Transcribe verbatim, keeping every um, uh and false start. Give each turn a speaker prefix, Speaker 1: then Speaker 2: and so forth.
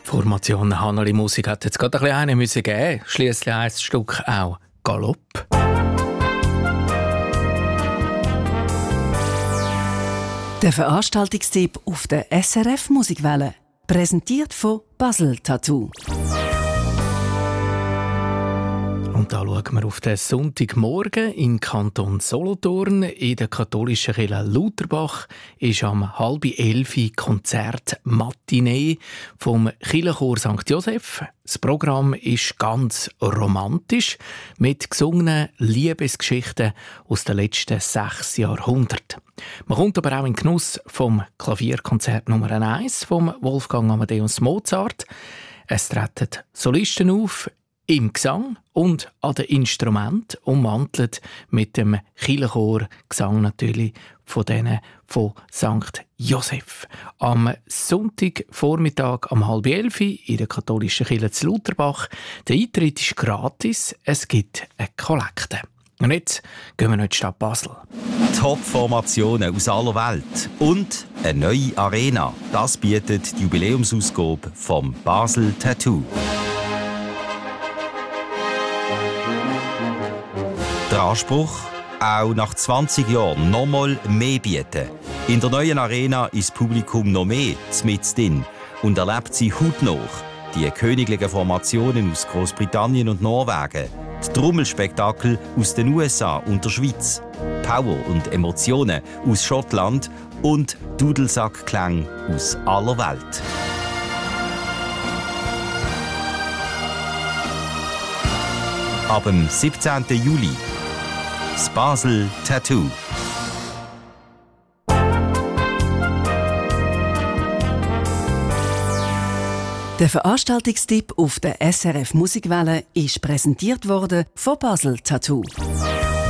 Speaker 1: Formation Hanneli Musik hat jetzt gerade ein bisschen eine müssen geben. Schliesslich heisst das Stück auch Galopp.
Speaker 2: Der Veranstaltungstipp auf der S R F Musikwelle. Präsentiert von Basel Tattoo.
Speaker 1: Und da schauen wir auf den Sonntagmorgen im Kanton Solothurn. In der katholischen Kirche Lutherbach ist am halb elf Konzert Matinee vom Kirchenchor Sankt Joseph. Das Programm ist ganz romantisch mit gesungenen Liebesgeschichten aus den letzten sechs Jahrhunderten. Man kommt aber auch in Genuss vom Klavierkonzert Nummer eins vom Wolfgang Amadeus Mozart. Es treten Solisten auf, im Gesang und an den Instrumenten, ummantelt mit dem Kirchenchor Gesang natürlich von denen von Sankt Joseph. Am Sonntagvormittag um halb elf in der katholischen Kirche zu Lutherbach. Der Eintritt ist gratis, es gibt eine Kollekte. Und jetzt gehen wir noch in die Stadt Basel.
Speaker 3: Top-Formationen aus aller Welt und eine neue Arena. Das bietet die Jubiläumsausgabe vom Basel Tattoo. Der Anspruch, auch nach zwanzig Jahren noch mal mehr bieten. In der neuen Arena ist das Publikum noch mehr mit drin und erlebt sie hautnah die königlichen Formationen aus Großbritannien und Norwegen, die Trommelspektakel aus den U S A und der Schweiz, Power und Emotionen aus Schottland und Dudelsackklänge aus aller Welt. Ab dem siebzehnten Juli das Basel Tattoo.
Speaker 2: Der Veranstaltungstipp auf der S R F Musikwelle ist präsentiert worden von Basel Tattoo.